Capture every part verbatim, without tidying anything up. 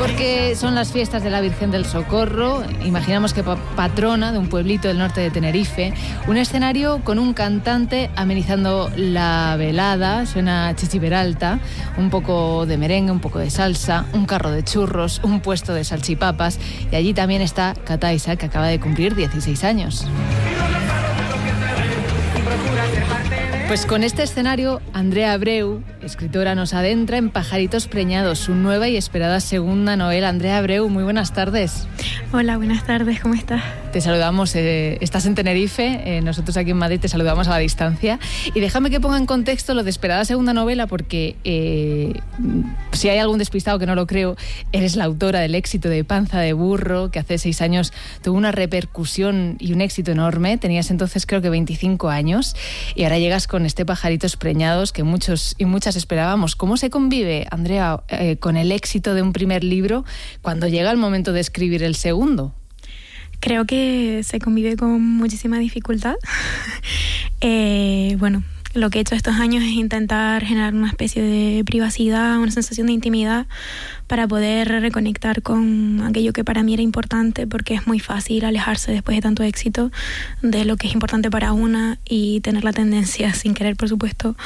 porque son las fiestas de la Virgen del Socorro, imaginamos que patrona de un pueblito del norte de Tenerife, un escenario con un cantante amenizando la velada, suena Chichi Peralta, un poco de merengue, un poco de salsa, un carro de churros, un puesto de salchipapas, y allí también está Kataisa, que acaba de cumplir dieciséis años. Pues con este escenario, Andrea Abreu, escritora, nos adentra en Pajaritos Preñados, su nueva y esperada segunda novela. Andrea Abreu, muy buenas tardes. Hola, buenas tardes, ¿cómo estás? Te saludamos, eh, estás en Tenerife, eh, nosotros aquí en Madrid te saludamos a la distancia. Y déjame que ponga en contexto lo de esperada segunda novela, porque eh, si hay algún despistado, que no lo creo, eres la autora del éxito de Panza de Burro, que hace seis años tuvo una repercusión y un éxito enorme. Tenías entonces creo que veinticinco años y ahora llegas con este Pajaritos Preñados que muchos y muchas esperábamos. ¿Cómo se convive, Andrea, eh, con el éxito de un primer libro cuando llega el momento de escribir el segundo? Creo que se convive con muchísima dificultad. eh, bueno, lo que he hecho estos años es intentar generar una especie de privacidad, una sensación de intimidad para poder reconectar con aquello que para mí era importante, porque es muy fácil alejarse después de tanto éxito de lo que es importante para una y tener la tendencia, sin querer por supuesto,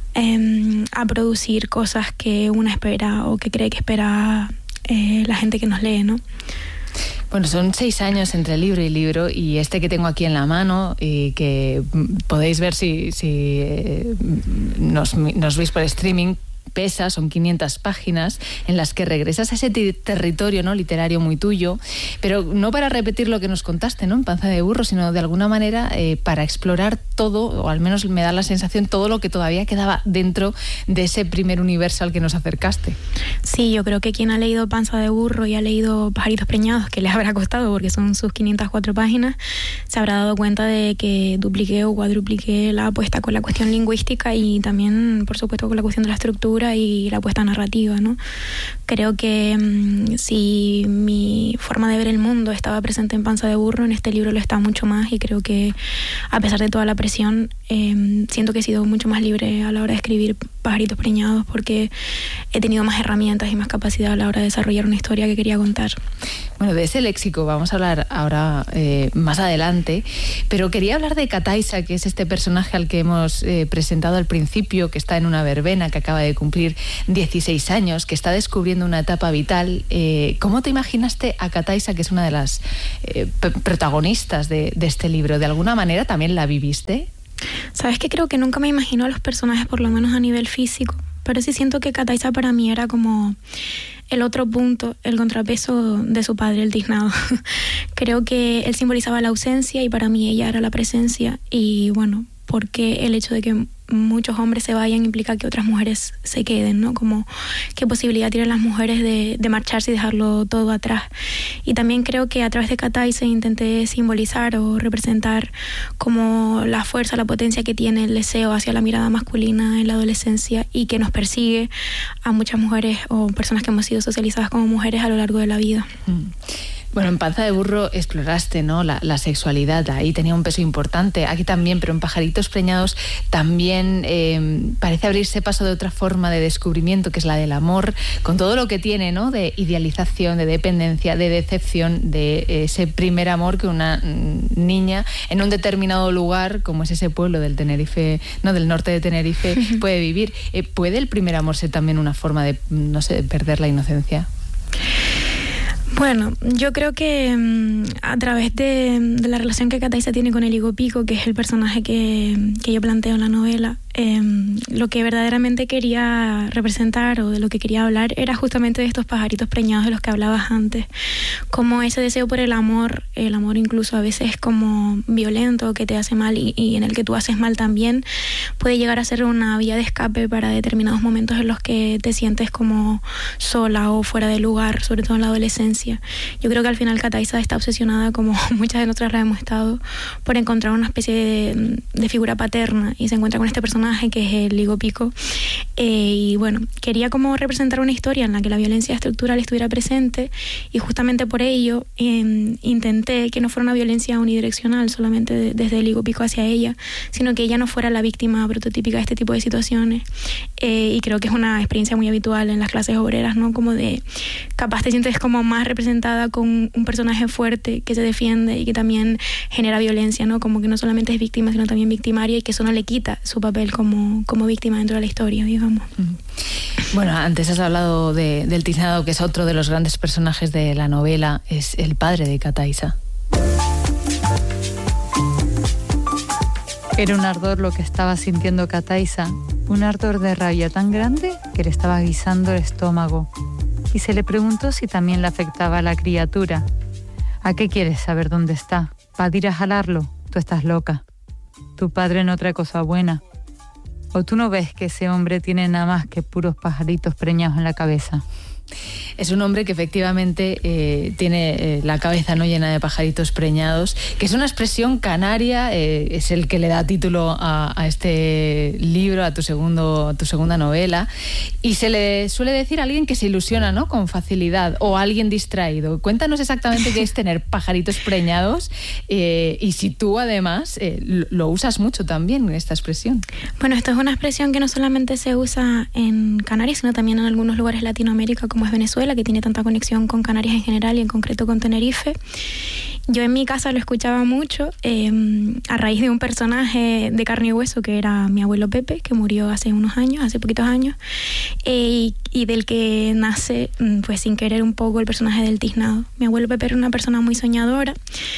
eh, a producir cosas que una espera o que cree que espera eh, la gente que nos lee, ¿no? Bueno, son seis años entre libro y libro, y este que tengo aquí en la mano y que podéis ver si, si eh, nos, nos veis por streaming, pesa, son quinientas páginas en las que regresas a ese t- territorio, ¿no?, literario muy tuyo, pero no para repetir lo que nos contaste, ¿no?, en Panza de Burro, sino de alguna manera eh, para explorar todo, o al menos me da la sensación, todo lo que todavía quedaba dentro de ese primer universo al que nos acercaste. Sí, yo creo que quien ha leído Panza de Burro y ha leído Pajaritos Preñados, que les habrá costado porque son sus quinientas cuatro páginas, se habrá dado cuenta de que dupliqué o cuadrupliqué la apuesta con la cuestión lingüística y también, por supuesto, con la cuestión de la estructura y la apuesta narrativa, ¿no? Creo que mmm, si mi forma de ver el mundo estaba presente en Panza de Burro, en este libro lo está mucho más, y creo que a pesar de toda la presión, eh, siento que he sido mucho más libre a la hora de escribir Pajaritos Preñados, porque he tenido más herramientas y más capacidad a la hora de desarrollar una historia que quería contar. Bueno, de ese léxico vamos a hablar ahora eh, más adelante, pero quería hablar de Kataisa, que es este personaje al que hemos eh, presentado al principio, que está en una verbena, que acaba de cumplir dieciséis años, que está descubriendo una etapa vital. Eh, ¿Cómo te imaginaste a Kataisa, que es una de las eh, p- protagonistas de, de este libro? ¿De alguna manera también la viviste? Sabes que creo que nunca me imagino a los personajes, por lo menos a nivel físico, pero sí siento que Kataisa para mí era como el otro punto, el contrapeso de su padre, el tiznado. Creo que él simbolizaba la ausencia y para mí ella era la presencia, y bueno, porque el hecho de que muchos hombres se vayan implica que otras mujeres se queden, ¿no? Como qué posibilidad tienen las mujeres de, de marcharse y dejarlo todo atrás. Y también creo que a través de Kataisa intenté simbolizar o representar como la fuerza, la potencia que tiene el deseo hacia la mirada masculina en la adolescencia y que nos persigue a muchas mujeres o personas que hemos sido socializadas como mujeres a lo largo de la vida. Mm. Bueno, en Panza de Burro exploraste, ¿no?, la, la sexualidad, ahí tenía un peso importante, aquí también, pero en Pajaritos Preñados también eh, parece abrirse paso de otra forma de descubrimiento, que es la del amor, con todo lo que tiene, ¿no?, de idealización, de dependencia, de decepción, de ese primer amor que una niña en un determinado lugar, como es ese pueblo del Tenerife, no, del norte de Tenerife, puede vivir. Eh, ¿Puede el primer amor ser también una forma de, no sé, de perder la inocencia? Bueno, yo creo que um, a través de, de la relación que Kataisa tiene con el Higo Pico, que es el personaje que, que yo planteo en la novela, eh, lo que verdaderamente quería representar o de lo que quería hablar era justamente de estos pajaritos preñados de los que hablabas antes. Como ese deseo por el amor, el amor incluso a veces como violento, que te hace mal y, y en el que tú haces mal también, puede llegar a ser una vía de escape para determinados momentos en los que te sientes como sola o fuera de lugar, sobre todo en la adolescencia. Yo creo que al final Kataisa está obsesionada, como muchas de nosotras la hemos estado, por encontrar una especie de, de figura paterna, y se encuentra con este personaje personaje, que es el Ligo Pico. Eh, y bueno, quería como representar una historia en la que la violencia estructural estuviera presente, y justamente por ello eh, intenté que no fuera una violencia unidireccional solamente de, desde el Ligo Pico hacia ella, sino que ella no fuera la víctima prototípica de este tipo de situaciones. Eh, y creo que es una experiencia muy habitual en las clases obreras, ¿no? Como de, capaz te sientes como más representada con un personaje fuerte que se defiende y que también genera violencia, ¿no? Como que no solamente es víctima, sino también victimaria, y que eso no le quita su papel como, como víctima dentro de la historia, digamos. Bueno, antes has hablado de, del Tiznado, que es otro de los grandes personajes de la novela, es el padre de Kataisa. Era un ardor lo que estaba sintiendo Kataisa, un ardor de rabia tan grande que le estaba guisando el estómago, y se le preguntó si también le afectaba a la criatura. ¿A qué quieres saber dónde está? ¿Para ir a jalarlo? Tú estás loca. Tu padre no trae cosa buena. ¿O tú no ves que ese hombre tiene nada más que puros pajaritos preñados en la cabeza? Es un hombre que efectivamente eh, tiene eh, la cabeza no llena de pajaritos preñados, que es una expresión canaria, eh, es el que le da título a, a este libro, a tu segundo, a tu segunda novela, y se le suele decir a alguien que se ilusiona, ¿no?, con facilidad, o a alguien distraído. Cuéntanos exactamente qué es tener pajaritos preñados, eh, y si tú además eh, lo, lo usas mucho también, esta expresión. Bueno, esto es una expresión que no solamente se usa en Canarias, sino también en algunos lugares de Latinoamérica, como es Venezuela, que tiene tanta conexión con Canarias en general y en concreto con Tenerife. Yo en mi casa lo escuchaba mucho eh, a raíz de un personaje de carne y hueso que era mi abuelo Pepe, que murió hace unos años, hace poquitos años, eh, y, y del que nace, pues sin querer, un poco el personaje del Tiznado. Mi abuelo Pepe era una persona muy soñadora,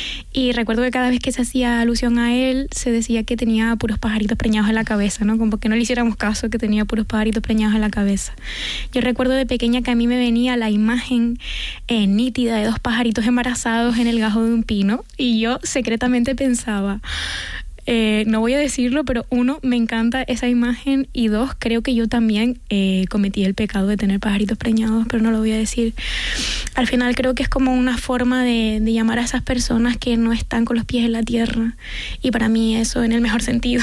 y recuerdo que cada vez que se hacía alusión a él se decía que tenía puros pajaritos preñados en la cabeza, ¿no? Como que no le hiciéramos caso, que tenía puros pajaritos preñados en la cabeza. Yo recuerdo de pequeña que a mí me venía la imagen eh, nítida de dos pajaritos embarazados en el gajo de un pino, y yo secretamente pensaba, eh, no voy a decirlo, pero uno, me encanta esa imagen, y dos, creo que yo también eh, cometí el pecado de tener pajaritos preñados, pero no lo voy a decir. Al final creo que es como una forma de, de llamar a esas personas que no están con los pies en la tierra, y para mí eso, en el mejor sentido,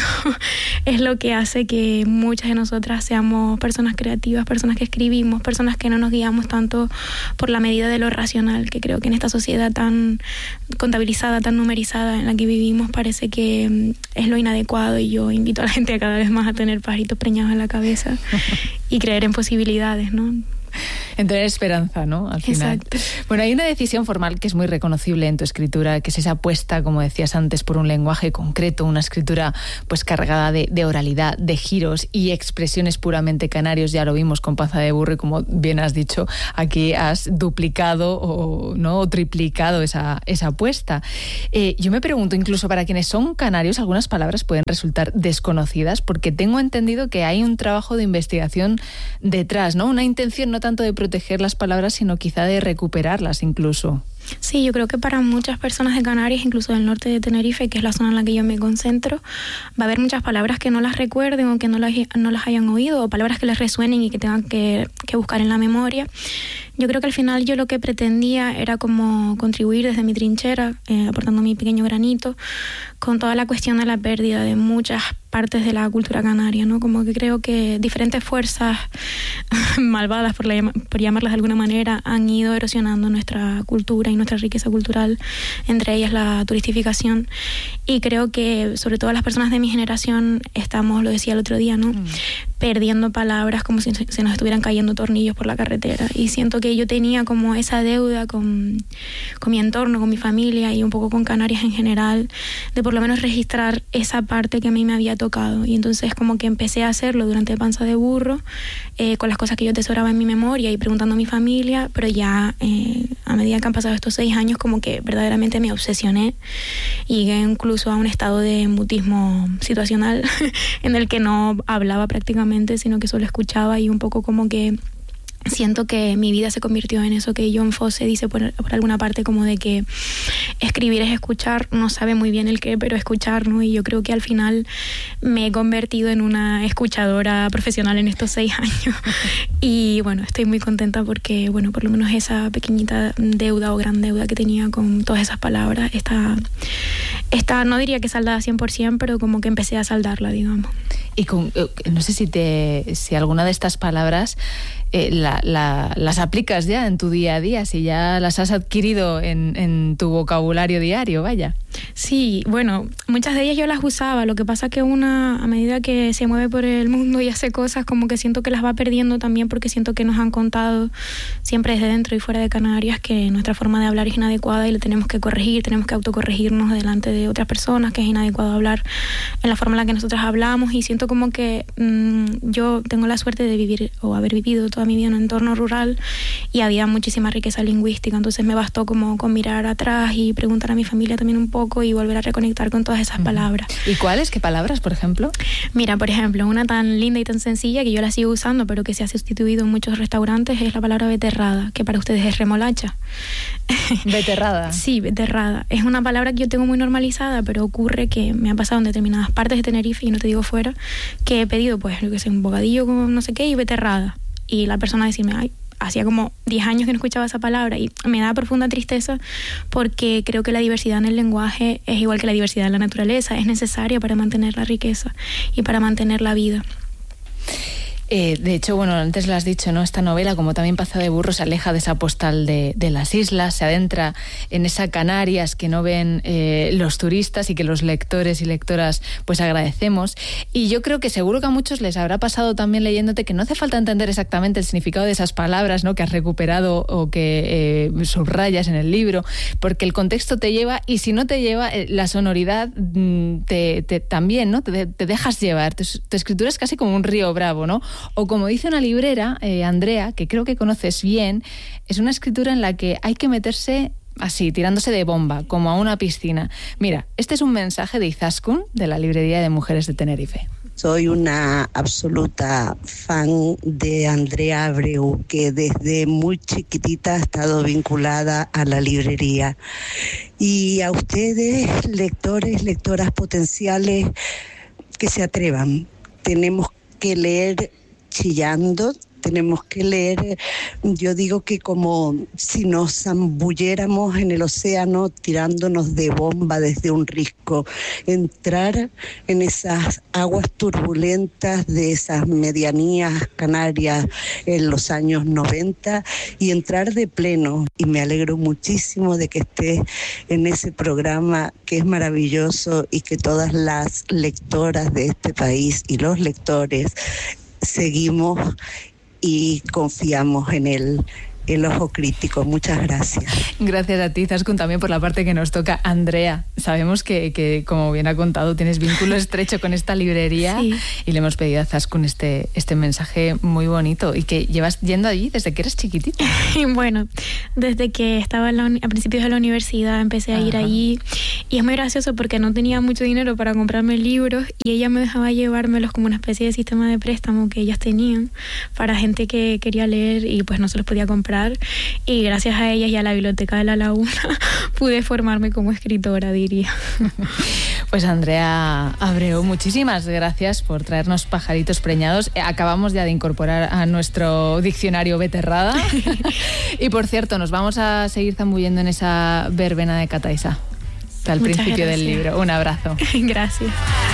es lo que hace que muchas de nosotras seamos personas creativas, personas que escribimos, personas que no nos guiamos tanto por la medida de lo racional, que creo que en esta sociedad tan contabilizada, tan numerizada en la que vivimos, parece que es lo inadecuado, y yo invito a la gente a cada vez más a tener pajaritos preñados en la cabeza y creer en posibilidades, ¿no? En tener esperanza, ¿no? Al final. Exacto. Bueno, hay una decisión formal que es muy reconocible en tu escritura, que es esa apuesta, como decías antes, por un lenguaje concreto, una escritura pues cargada de, de oralidad, de giros y expresiones puramente canarios. Ya lo vimos con Panza de Burro, y como bien has dicho, aquí has duplicado o, ¿no?, o triplicado esa, esa apuesta. Eh, yo me pregunto, incluso para quienes son canarios, algunas palabras pueden resultar desconocidas, porque tengo entendido que hay un trabajo de investigación detrás, ¿no? Una intención no tanto de proteger las palabras, sino quizá de recuperarlas incluso. Sí, yo creo que para muchas personas de Canarias, incluso del norte de Tenerife, que es la zona en la que yo me concentro, va a haber muchas palabras que no las recuerden o que no las, no las hayan oído, o palabras que les resuenen y que tengan que, que buscar en la memoria. Yo creo que al final yo lo que pretendía era como contribuir desde mi trinchera, eh, aportando mi pequeño granito, con toda la cuestión de la pérdida de muchas partes de la cultura canaria, ¿no? Como que creo que diferentes fuerzas malvadas, por, la, por llamarlas de alguna manera, han ido erosionando nuestra cultura y nuestra riqueza cultural, entre ellas la turistificación. Y creo que sobre todo las personas de mi generación estamos, lo decía el otro día, ¿no? Mm. perdiendo palabras como si se nos estuvieran cayendo tornillos por la carretera. Y siento que yo tenía como esa deuda con, con mi entorno, con mi familia y un poco con Canarias en general, de por lo menos registrar esa parte que a mí me había tocado. Y entonces como que empecé a hacerlo durante Panza de Burro, eh, con las cosas que yo atesoraba en mi memoria y preguntando a mi familia, pero ya eh, a medida que han pasado estos seis años como que verdaderamente me obsesioné y llegué incluso a un estado de mutismo situacional en el que no hablaba prácticamente, sino que solo escuchaba, y un poco como que siento que mi vida se convirtió en eso que John Fosse dice por, por alguna parte, como de que escribir es escuchar, no sabe muy bien el qué, pero escuchar, ¿no? Y yo creo que al final me he convertido en una escuchadora profesional en estos seis años. Y bueno, estoy muy contenta porque, bueno, por lo menos esa pequeñita deuda o gran deuda que tenía con todas esas palabras está, Está, no diría que saldada cien por ciento, pero como que empecé a saldarla, digamos. Y con, no sé si te si alguna de estas palabras eh, la, la, las aplicas ya en tu día a día, si ya las has adquirido en, en tu vocabulario diario, vaya. Sí, bueno, muchas de ellas yo las usaba, lo que pasa que una, a medida que se mueve por el mundo y hace cosas, como que siento que las va perdiendo también, porque siento que nos han contado siempre desde dentro y fuera de Canarias que nuestra forma de hablar es inadecuada y le tenemos que corregir, tenemos que autocorregirnos delante de otras personas, que es inadecuado hablar en la forma en la que nosotras hablamos, y siento como que mmm, yo tengo la suerte de vivir o haber vivido toda mi vida en un entorno rural y había muchísima riqueza lingüística, entonces me bastó como con mirar atrás y preguntar a mi familia también un poco y volver a reconectar con todas esas palabras. ¿Y cuáles? ¿Qué palabras, por ejemplo? Mira, por ejemplo, una tan linda y tan sencilla que yo la sigo usando, pero que se ha sustituido en muchos restaurantes, es la palabra beterrada, que para ustedes es remolacha. ¿Beterrada? Sí, beterrada. Es una palabra que yo tengo muy normalizada, pero ocurre que me ha pasado en determinadas partes de Tenerife, y no te digo fuera, que he pedido, pues, yo que sé, un bocadillo con no sé qué y beterrada. Y la persona decirme, ay, hacía como diez años que no escuchaba esa palabra, y me da profunda tristeza porque creo que la diversidad en el lenguaje es igual que la diversidad en la naturaleza, es necesaria para mantener la riqueza y para mantener la vida. Eh, de hecho, bueno, antes lo has dicho, ¿no? Esta novela, como también Paso de Burro, se aleja de esa postal de, de las islas, se adentra en esa Canarias que no ven eh, los turistas y que los lectores y lectoras pues agradecemos. Y yo creo que seguro que a muchos les habrá pasado también leyéndote que no hace falta entender exactamente el significado de esas palabras, ¿no?, que has recuperado o que eh, subrayas en el libro, porque el contexto te lleva, y si no te lleva, eh, la sonoridad te, te, también, ¿no? Te, te dejas llevar. Tu, tu escritura es casi como un río bravo, ¿no? O como dice una librera, eh, Andrea, que creo que conoces bien, es una escritura en la que hay que meterse así, tirándose de bomba, como a una piscina. Mira, este es un mensaje de Izaskun, de la Librería de Mujeres de Tenerife. Soy una absoluta fan de Andrea Abreu, que desde muy chiquitita ha estado vinculada a la librería. Y a ustedes, lectores, lectoras potenciales, que se atrevan. Tenemos que leer chillando, tenemos que leer, yo digo que como si nos zambulléramos en el océano tirándonos de bomba desde un risco, entrar en esas aguas turbulentas de esas medianías canarias en los años noventa y entrar de pleno. Y me alegro muchísimo de que esté en ese programa que es maravilloso y que todas las lectoras de este país y los lectores seguimos y confiamos en el, el ojo crítico. Muchas gracias. Gracias a ti, Izaskun, también por la parte que nos toca. Andrea, sabemos que, que como bien ha contado, tienes vínculo estrecho con esta librería, sí, y le hemos pedido a Izaskun este, este mensaje muy bonito, y que llevas yendo allí desde que eres chiquitita. Bueno, desde que estaba en la, a principios de la universidad empecé a ir Ajá. allí, y es muy gracioso porque no tenía mucho dinero para comprarme libros y ella me dejaba llevármelos como una especie de sistema de préstamo que ellas tenían para gente que quería leer y pues no se los podía comprar, y gracias a ellas y a la Biblioteca de la Laguna pude formarme como escritora, diría. Pues Andrea Abreu, muchísimas gracias por traernos Pajaritos Preñados. Acabamos ya de incorporar a nuestro diccionario beterrada. Y por cierto, nos vamos a seguir zambullendo en esa verbena de Kataisa al Muchas principio gracias. Del libro. Un abrazo. Gracias.